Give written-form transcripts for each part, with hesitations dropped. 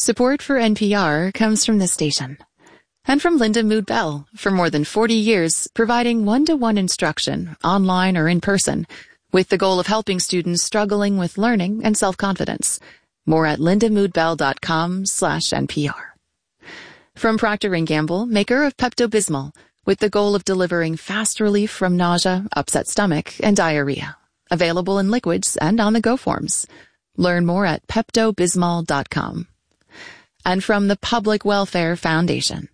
Support for NPR comes from this station. And from Linda Mood Bell, for more than 40 years, providing one-to-one instruction, online or in person, with the goal of helping students struggling with learning and self-confidence. More at lindamoodbell.com/NPR. From Procter & Gamble, maker of Pepto-Bismol, with the goal of delivering fast relief from nausea, upset stomach, and diarrhea. Available in liquids and on-the-go forms. Learn more at peptobismol.com. And from the Public Welfare Foundation.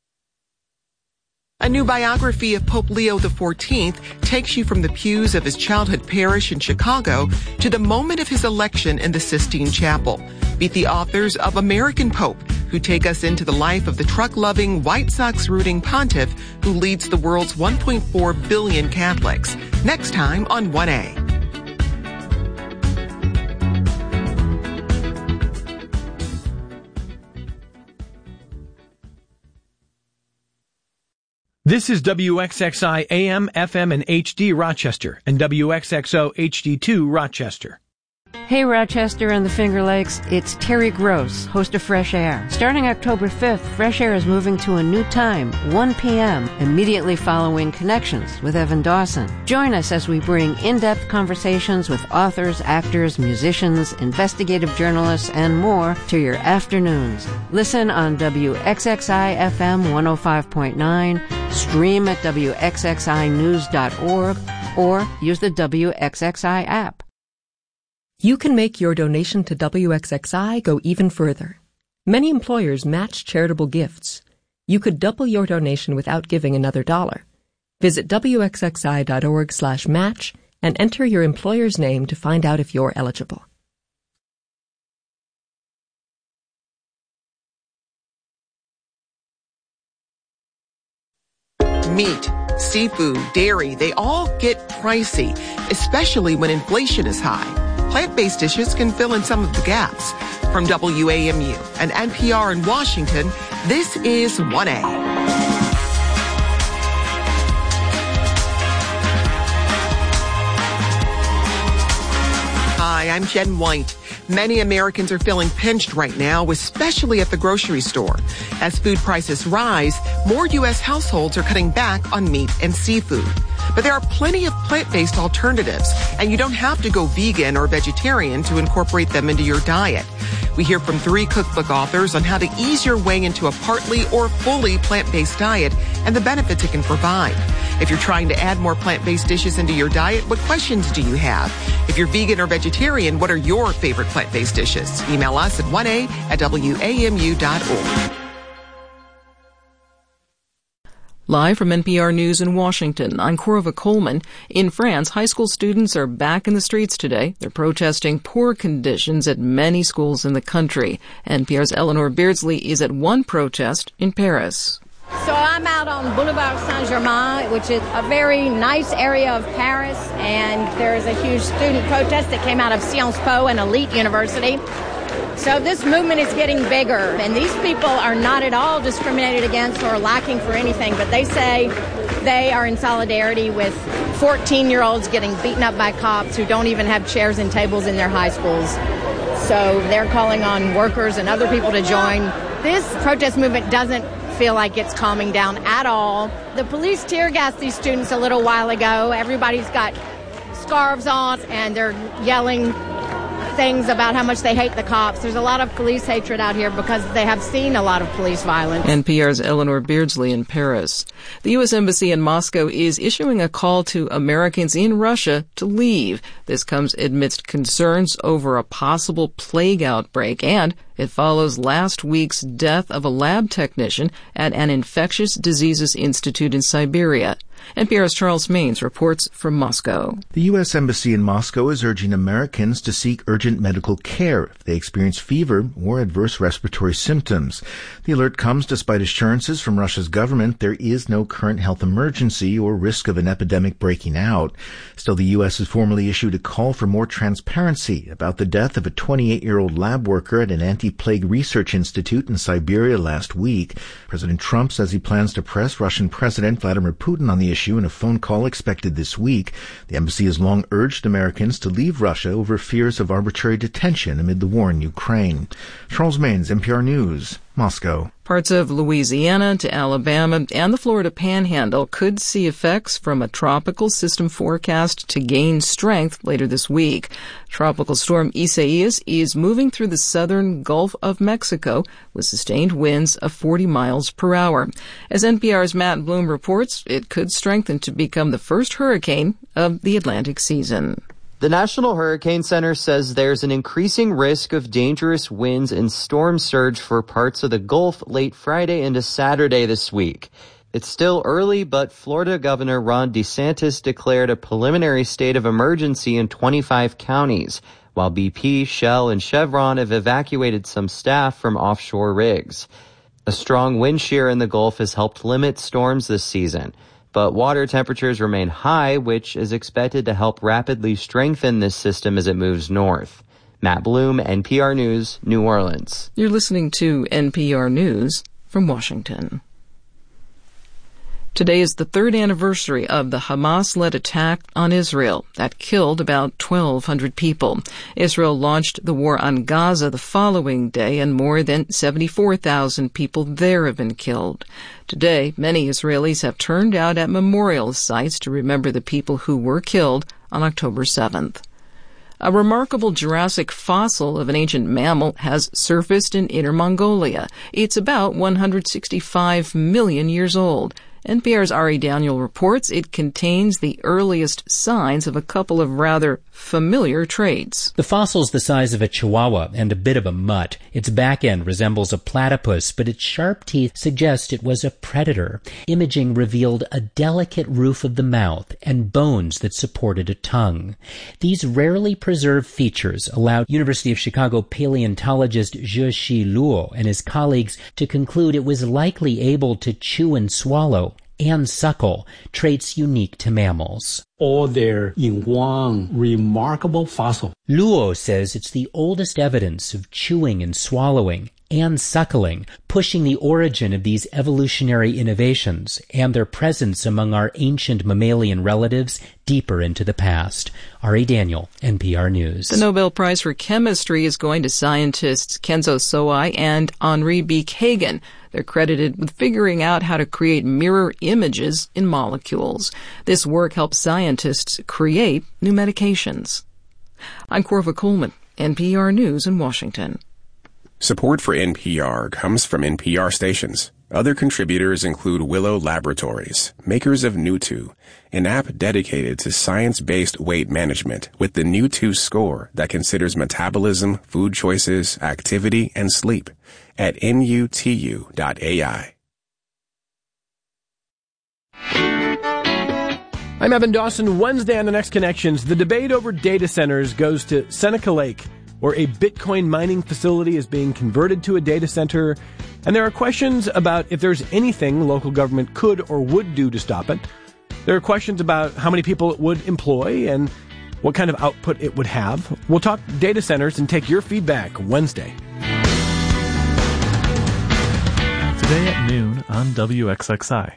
A new biography of Pope Leo XIV takes you from the pews of his childhood parish in Chicago to the moment of his election in the Sistine Chapel. Meet the authors of American Pope, who take us into the life of the truck-loving, White Sox-rooting pontiff who leads the world's 1.4 billion Catholics. Next time on 1A. This is WXXI AM, FM, and HD Rochester, and WXXO HD2 Rochester. Hey Rochester and the Finger Lakes, it's Terry Gross, host of Fresh Air. Starting October 5th, Fresh Air is moving to a new time, 1 p.m., immediately following Connections with Evan Dawson. Join us as we bring in-depth conversations with authors, actors, musicians, investigative journalists, and more to your afternoons. Listen on WXXI FM 105.9, stream at WXXInews.org, or use the WXXI app. You can make your donation to WXXI go even further. Many employers match charitable gifts. You could double your donation without giving another $1. Visit WXXI.org/match and enter your employer's name to find out if you're eligible. Meat, seafood, dairy, they all get pricey, especially when inflation is high. Plant-based dishes can fill in some of the gaps. From WAMU and NPR in Washington, this is 1A. Hi, I'm Jen White. Many Americans are feeling pinched right now, especially at the grocery store. As food prices rise, more U.S. households are cutting back on meat and seafood. But there are plenty of plant-based alternatives, and you don't have to go vegan or vegetarian to incorporate them into your diet. We hear from 3 cookbook authors on how to ease your way into a partly or fully plant-based diet and the benefits it can provide. If you're trying to add more plant-based dishes into your diet, what questions do you have? If you're vegan or vegetarian, what are your favorite plant-based dishes? Email us at 1a@wamu.org. Live from NPR News in Washington, I'm Corva Coleman. In France, high school students are back in the streets today. They're protesting poor conditions at many schools in the country. NPR's Eleanor Beardsley is at one protest in Paris. So I'm out on Boulevard Saint-Germain, which is a very nice area of Paris, and there's a huge student protest that came out of Sciences Po, an elite university. So this movement is getting bigger, and these people are not at all discriminated against or lacking for anything, but they say they are in solidarity with 14-year-olds getting beaten up by cops who don't even have chairs and tables in their high schools. So they're calling on workers and other people to join. This protest movement doesn't feel like it's calming down at all. The police tear gassed these students a little while ago. Everybody's got scarves on, and they're yelling things about how much they hate the cops. There's a lot of police hatred out here because they have seen a lot of police violence. NPR's Eleanor Beardsley in Paris. The U.S. Embassy in Moscow is issuing a call to Americans in Russia to leave. This comes amidst concerns over a possible plague outbreak, and it follows last week's death of a lab technician at an infectious diseases institute in Siberia. NPR's Charles Maines reports from Moscow. The U.S. Embassy in Moscow is urging Americans to seek urgent medical care if they experience fever or adverse respiratory symptoms. The alert comes despite assurances from Russia's government there is no current health emergency or risk of an epidemic breaking out. Still, the U.S. has formally issued a call for more transparency about the death of a 28-year-old lab worker at an anti-plague research institute in Siberia last week. President Trump says he plans to press Russian President Vladimir Putin on the the issue in a phone call expected this week. The embassy has long urged Americans to leave Russia over fears of arbitrary detention amid the war in Ukraine. Charles Maines, NPR News, Moscow. Parts of Louisiana to Alabama and the Florida Panhandle could see effects from a tropical system forecast to gain strength later this week. Tropical storm Isaias is moving through the southern Gulf of Mexico with sustained winds of 40 miles per hour. As NPR's Matt Bloom reports, it could strengthen to become the first hurricane of the Atlantic season. The National Hurricane Center says there's an increasing risk of dangerous winds and storm surge for parts of the Gulf late Friday into Saturday this week. It's still early, but Florida Governor Ron DeSantis declared a preliminary state of emergency in 25 counties, while BP, Shell, and Chevron have evacuated some staff from offshore rigs. A strong wind shear in the Gulf has helped limit storms this season. But water temperatures remain high, which is expected to help rapidly strengthen this system as it moves north. Matt Bloom, NPR News, New Orleans. You're listening to NPR News from Washington. Today is the third anniversary of the Hamas-led attack on Israel that killed about 1,200 people. Israel launched the war on Gaza the following day, and more than 74,000 people there have been killed. Today, many Israelis have turned out at memorial sites to remember the people who were killed on October 7th. A remarkable Jurassic fossil of an ancient mammal has surfaced in Inner Mongolia. It's about 165 million years old. NPR's Ari Daniel reports it contains the earliest signs of a couple of rather familiar traits. The fossil's the size of a chihuahua and a bit of a mutt. Its back end resembles a platypus, but its sharp teeth suggest it was a predator. Imaging revealed a delicate roof of the mouth and bones that supported a tongue. These rarely preserved features allowed University of Chicago paleontologist Zhexi Luo and his colleagues to conclude it was likely able to chew and swallow and suckle, traits unique to mammals. All there in one remarkable fossil. Luo says it's the oldest evidence of chewing and swallowing and suckling, pushing the origin of these evolutionary innovations and their presence among our ancient mammalian relatives deeper into the past. Ari Daniel, NPR News. The Nobel Prize for Chemistry is going to scientists Kenzo Sowai and Henri B. Kagan. They're credited with figuring out how to create mirror images in molecules. This work helps scientists create new medications. I'm Corva Coleman, NPR News in Washington. Support for NPR comes from NPR stations. Other contributors include Willow Laboratories, makers of Newtwo, an app dedicated to science-based weight management with the Newtwo score that considers metabolism, food choices, activity, and sleep at nutu.ai. I'm Evan Dawson. Wednesday on The Next Connections, the debate over data centers goes to Seneca Lake, where a Bitcoin mining facility is being converted to a data center. And there are questions about if there's anything local government could or would do to stop it. There are questions about how many people it would employ and what kind of output it would have. We'll talk data centers and take your feedback Wednesday. Today at noon on WXXI.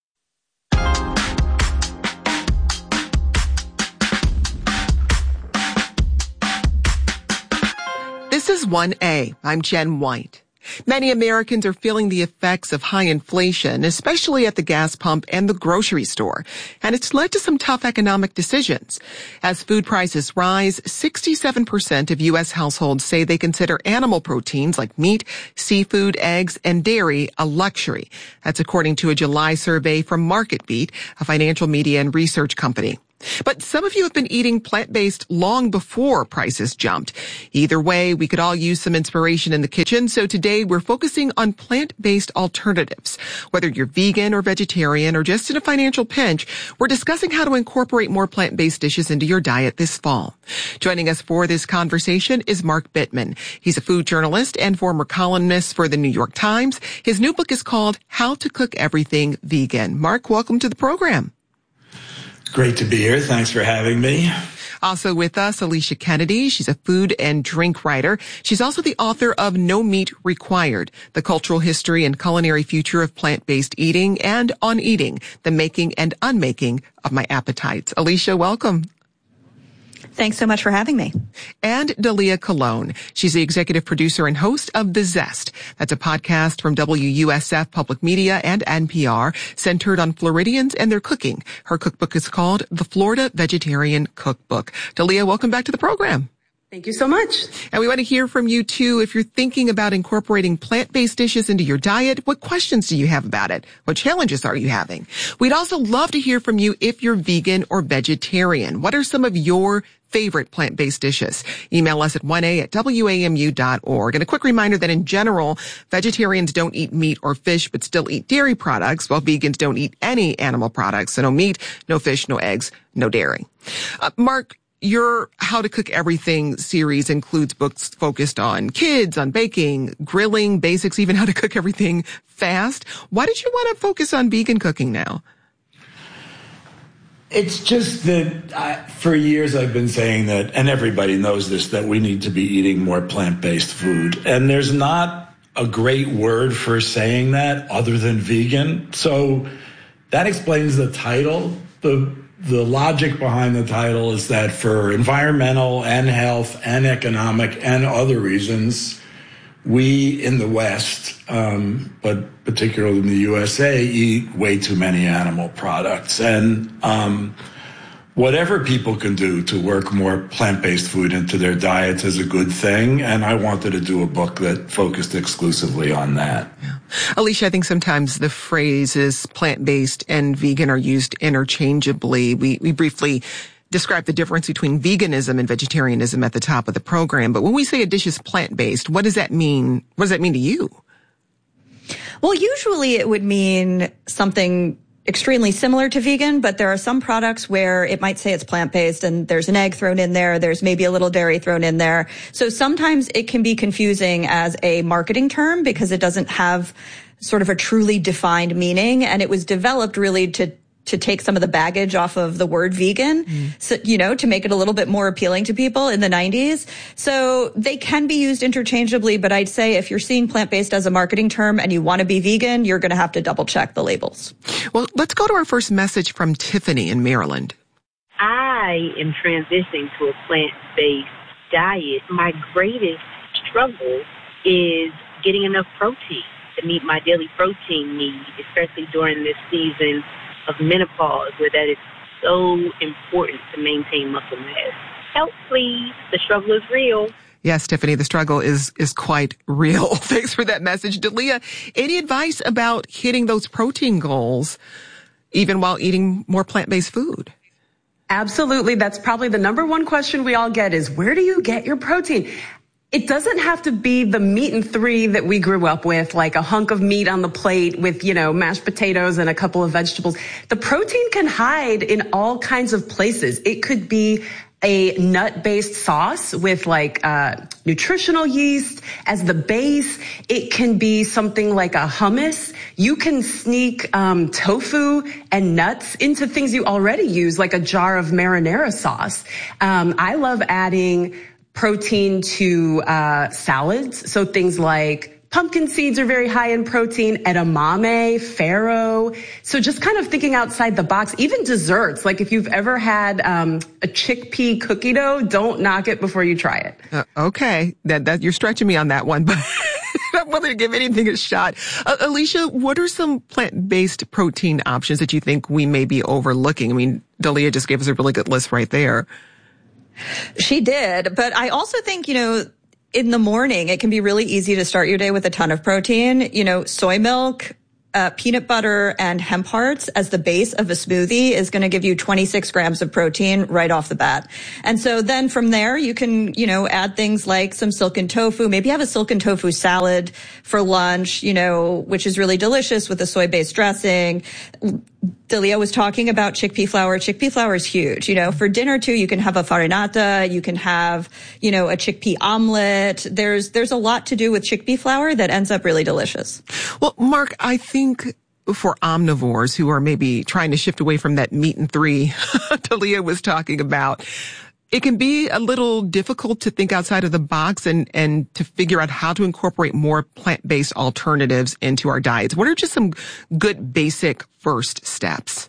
This is 1A. I'm Jen White. Many Americans are feeling the effects of high inflation, especially at the gas pump and the grocery store. And it's led to some tough economic decisions. As food prices rise, 67% of U.S. households say they consider animal proteins like meat, seafood, eggs, and dairy a luxury. That's according to a July survey from MarketBeat, a financial media and research company. But some of you have been eating plant-based long before prices jumped. Either way, we could all use some inspiration in the kitchen, so today we're focusing on plant-based alternatives. Whether you're vegan or vegetarian or just in a financial pinch, we're discussing how to incorporate more plant-based dishes into your diet this fall. Joining us for this conversation is Mark Bittman. He's a food journalist and former columnist for the New York Times. His new book is called How to Cook Everything Vegan. Mark, welcome to the program. Great to be here. Thanks for having me. Also with us, Alicia Kennedy. She's a food and drink writer. She's also the author of No Meat Required, The Cultural History and Culinary Future of Plant-Based Eating, and On Eating, The Making and Unmaking of My Appetites. Alicia, welcome. Thanks so much for having me. And Dalia Colon. She's the executive producer and host of The Zest. That's a podcast from WUSF Public Media and NPR centered on Floridians and their cooking. Her cookbook is called The Florida Vegetarian Cookbook. Dalia, welcome back to the program. Thank you so much. And we want to hear from you, too. If you're thinking about incorporating plant-based dishes into your diet, what questions do you have about it? What challenges are you having? We'd also love to hear from you if you're vegan or vegetarian. What are some of your favorite plant-based dishes? Email us at 1a@wamu.org. And a quick reminder that in general, vegetarians don't eat meat or fish, but still eat dairy products, while vegans don't eat any animal products. So no meat, no fish, no eggs, no dairy. Mark, your How to Cook Everything series includes books focused on kids, on baking, grilling, basics, even how to cook everything fast. Why did you want to focus on vegan cooking now? It's just that for years I've been saying that, and everybody knows this, that we need to be eating more plant-based food. And there's not a great word for saying that other than vegan. So that explains the title. The logic behind the title is that for environmental and health and economic and other reasons, we in the West, but particularly in the USA, eat way too many animal products. And whatever people can do to work more plant-based food into their diets is a good thing. And I wanted to do a book that focused exclusively on that. Yeah. Alicia, I think sometimes the phrases plant-based and vegan are used interchangeably. We briefly describe the difference between veganism and vegetarianism at the top of the program. But when we say a dish is plant-based, what does that mean? What does that mean to you? Well, usually it would mean something extremely similar to vegan, but there are some products where it might say it's plant-based and there's an egg thrown in there. There's maybe a little dairy thrown in there. So sometimes it can be confusing as a marketing term because it doesn't have sort of a truly defined meaning. And it was developed really to take some of the baggage off of the word vegan, so, to make it a little bit more appealing to people in the 90s. So they can be used interchangeably, but I'd say if you're seeing plant-based as a marketing term and you want to be vegan, you're going to have to double check the labels. Well, let's go to our first message from Tiffany in Maryland. I am transitioning to a plant-based diet. My greatest struggle is getting enough protein to meet my daily protein need, especially during this season of menopause, where that is so important to maintain muscle mass. Help, please. The struggle is real. Yes, Tiffany, the struggle is quite real. Thanks for that message. Dalia, any advice about hitting those protein goals even while eating more plant-based food? Absolutely. That's probably the number one question we all get is, where do you get your protein? It doesn't have to be the meat and three that we grew up with, like a hunk of meat on the plate with, mashed potatoes and a couple of vegetables. The protein can hide in all kinds of places. It could be a nut-based sauce with nutritional yeast as the base. It can be something like a hummus. You can sneak tofu and nuts into things you already use, like a jar of marinara sauce. I love adding protein to salads. So things like pumpkin seeds are very high in protein, edamame, farro. So just kind of thinking outside the box, even desserts. Like if you've ever had a chickpea cookie dough, don't knock it before you try it. Okay. That you're stretching me on that one, but I'm willing to give anything a shot. Alicia, what are some plant-based protein options that you think we may be overlooking? I mean, Dalia just gave us a really good list right there. She did. But I also think, in the morning, it can be really easy to start your day with a ton of protein. Soy milk, peanut butter, and hemp hearts as the base of a smoothie is going to give you 26 grams of protein right off the bat. And so then from there, you can, add things like some silken tofu. Maybe have a silken tofu salad for lunch, which is really delicious with a soy-based dressing. Dalia was talking about chickpea flour. Chickpea flour is huge. For dinner too, you can have a farinata, you can have, a chickpea omelet. There's a lot to do with chickpea flour that ends up really delicious. Well, Mark, I think for omnivores who are maybe trying to shift away from that meat and three Dalia was talking about, It can be a little difficult to think outside of the box and to figure out how to incorporate more plant-based alternatives into our diets. What are just some good basic first steps?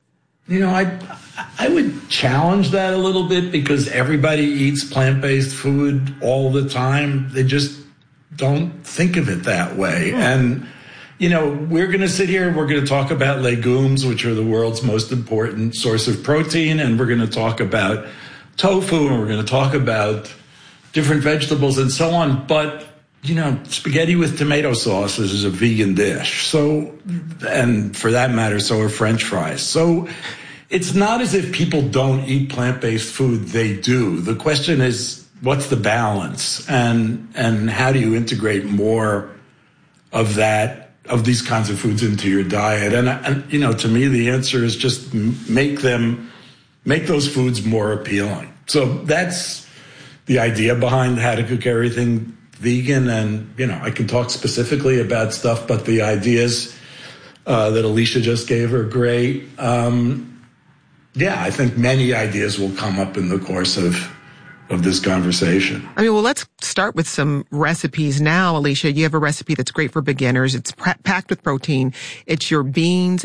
I would challenge that a little bit because everybody eats plant-based food all the time. They just don't think of it that way. And, we're going to sit here, we're going to talk about legumes, which are the world's most important source of protein, and we're going to talk about tofu, and we're going to talk about different vegetables and so on. But, spaghetti with tomato sauce is a vegan dish. So, and for that matter, so are French fries. So it's not as if people don't eat plant-based food. They do. The question is, what's the balance? And how do you integrate more of that, of these kinds of foods into your diet? And to me, the answer is just make those foods more appealing. So that's the idea behind how to cook everything vegan. And, I can talk specifically about stuff, but the ideas that Alicia just gave are great. I think many ideas will come up in the course of this conversation. Let's start with some recipes now. Alicia, you have a recipe that's great for beginners. It's packed with protein. It's your beans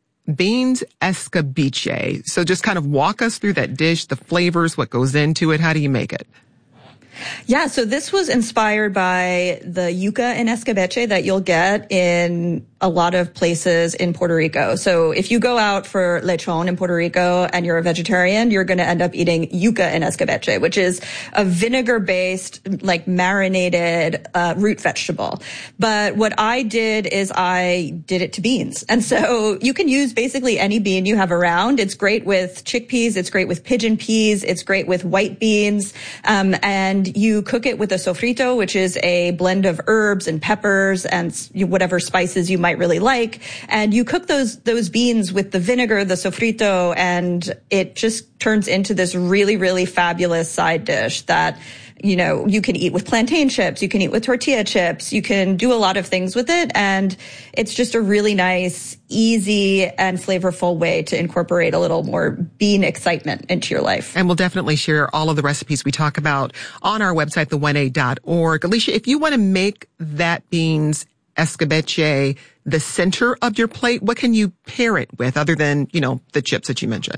escabeche. So just kind of walk us through that dish, the flavors, what goes into it. How do you make it? Yeah, so this was inspired by the yuca en escabeche that you'll get in a lot of places in Puerto Rico. So if you go out for lechon in Puerto Rico and you're a vegetarian, you're going to end up eating yuca en escabeche, which is a vinegar-based, marinated root vegetable. But what I did is I did it to beans. And so you can use basically any bean you have around. It's great with chickpeas. It's great with pigeon peas. It's great with white beans. And you cook it with a sofrito, which is a blend of herbs and peppers and whatever spices you might really like. And you cook those beans with the vinegar, the sofrito, and it just turns into this really, really fabulous side dish that, you can eat with plantain chips. You can eat with tortilla chips. You can do a lot of things with it. And it's just a really nice, easy, and flavorful way to incorporate a little more bean excitement into your life. And we'll definitely share all of the recipes we talk about on our website, the1a.org. Alicia, if you want to make that beans escabeche the center of your plate, what can you pair it with other than, the chips that you mentioned?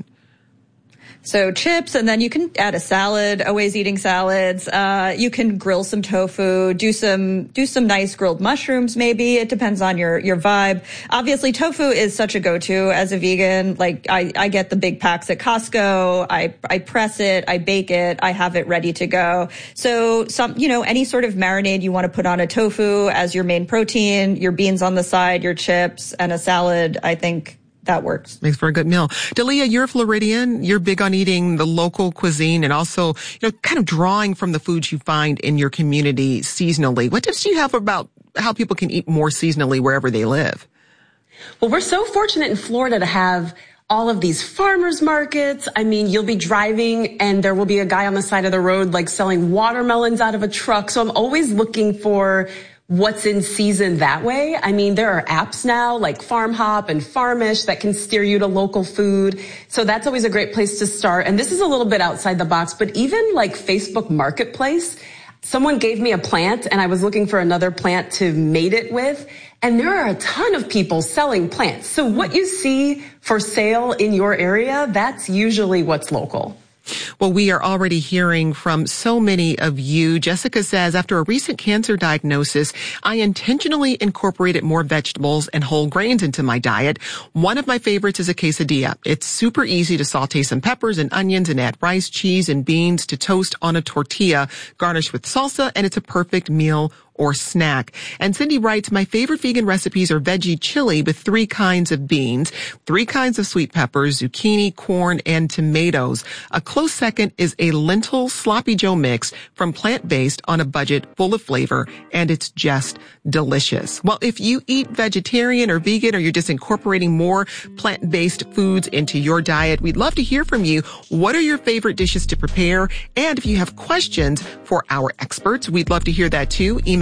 So chips, and then you can add a salad, always eating salads. You can grill some tofu, do some nice grilled mushrooms maybe. It depends on your vibe. Obviously, tofu is such a go-to as a vegan. I get the big packs at Costco. I press it, I bake it, I have it ready to go. So any sort of marinade you want to put on a tofu as your main protein, your beans on the side, your chips, and a salad, I think that works. Makes for a good meal. Dalia, you're a Floridian. You're big on eating the local cuisine and also, kind of drawing from the foods you find in your community seasonally. What tips do you have about how people can eat more seasonally wherever they live? Well, we're so fortunate in Florida to have all of these farmers markets. You'll be driving and there will be a guy on the side of the road, selling watermelons out of a truck. So I'm always looking for what's in season that way. There are apps now like Farm Hop and Farmish that can steer you to local food. So that's always a great place to start. And this is a little bit outside the box, but even Facebook Marketplace, someone gave me a plant and I was looking for another plant to mate it with. And there are a ton of people selling plants. So what you see for sale in your area, that's usually what's local. Well, we are already hearing from so many of you. Jessica says, after a recent cancer diagnosis, I intentionally incorporated more vegetables and whole grains into my diet. One of my favorites is a quesadilla. It's super easy to saute some peppers and onions and add rice, cheese, and beans to toast on a tortilla, garnished with salsa, and it's a perfect meal or snack. And Cindy writes, my favorite vegan recipes are veggie chili with 3 kinds of beans, 3 kinds of sweet peppers, zucchini, corn, and tomatoes. A close second is a lentil sloppy joe mix from plant-based on a budget full of flavor, and it's just delicious. Well, if you eat vegetarian or vegan, or you're just incorporating more plant-based foods into your diet, we'd love to hear from you. What are your favorite dishes to prepare? And if you have questions for our experts, we'd love to hear that too. Email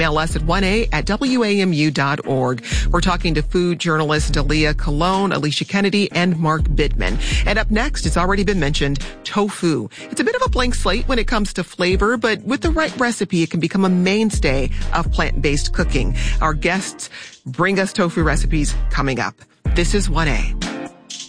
email us at 1a@wamu.org. We're talking to food journalists Dalia Colon, Alicia Kennedy, and Mark Bittman. And up next, it's already been mentioned, tofu. It's a bit of a blank slate when it comes to flavor, but with the right recipe, it can become a mainstay of plant-based cooking. Our guests bring us tofu recipes coming up. This is 1A.